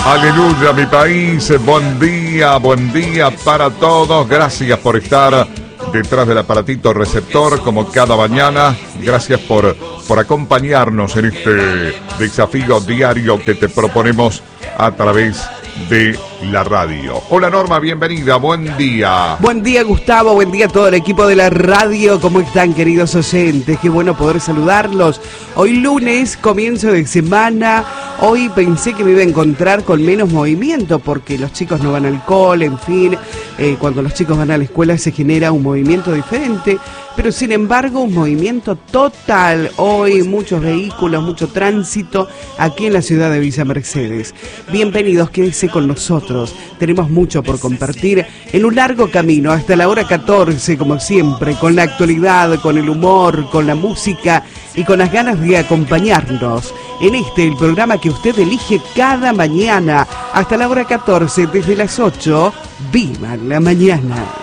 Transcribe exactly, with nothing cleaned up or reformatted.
Aleluya, mi país. Buen día, buen día para todos. Gracias por estar detrás del aparatito receptor como cada mañana. Gracias por, por acompañarnos en este desafío diario que te proponemos a través de la radio. Hola Norma, bienvenida, buen día. Buen día Gustavo, buen día a todo el equipo de la radio. ¿Cómo están, queridos oyentes? Qué bueno poder saludarlos. Hoy lunes, comienzo de semana. Hoy pensé que me iba a encontrar con menos movimiento porque los chicos no van al cole, en fin. Eh, cuando los chicos van a la escuela se genera un movimiento diferente. Pero sin embargo, un movimiento total. Hoy muchos vehículos, mucho tránsito aquí en la ciudad de Villa Mercedes. Bienvenidos, quédense con nosotros. Tenemos mucho por compartir en un largo camino hasta la hora catorce, como siempre, con la actualidad, con el humor, con la música y con las ganas de acompañarnos en este, el programa que usted elige cada mañana hasta la hora catorce, desde las ocho. ¡Viva la mañana!